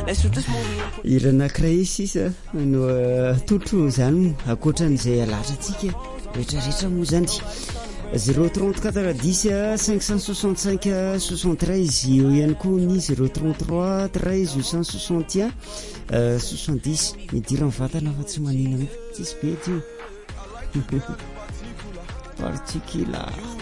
iranakiray sisa no totro zany akoatran'izay alatratsika rehetrarehetra moa zany 034 10 565 73 eo ihany koa ny 033 13 861 70 midira mivatana fa tsy manina mihitsy be tio particular